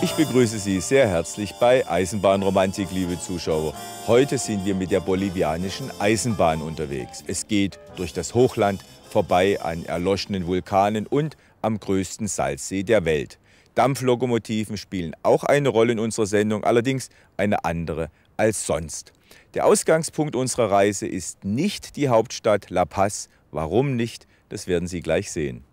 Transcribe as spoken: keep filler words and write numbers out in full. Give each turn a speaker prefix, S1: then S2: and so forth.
S1: Ich begrüße Sie sehr herzlich bei Eisenbahnromantik, liebe Zuschauer. Heute sind wir mit der bolivianischen Eisenbahn unterwegs. Es geht durch das Hochland, vorbei an erloschenen Vulkanen und am größten Salzsee der Welt. Dampflokomotiven spielen auch eine Rolle in unserer Sendung, allerdings eine andere als sonst. Der Ausgangspunkt unserer Reise ist nicht die Hauptstadt La Paz. Warum nicht? Das werden Sie gleich sehen.